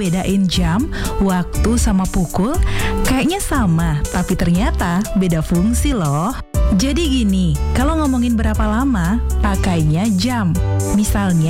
bedain jam, waktu sama pukul? Kayaknya sama, tapi ternyata beda fungsi loh. Jadi gini, kalau ngomongin berapa lama, pakainya jam. Misalnya